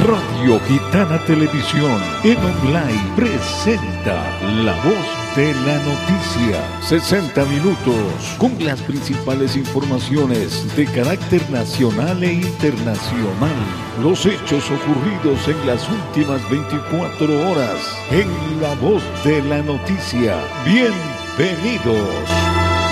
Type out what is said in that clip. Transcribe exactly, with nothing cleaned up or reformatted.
Radio Gitana Televisión en online presenta La Voz de la Noticia. sesenta minutos con las principales informaciones de carácter nacional e internacional. Los hechos ocurridos en las últimas veinticuatro horas en La Voz de la Noticia. Bienvenidos.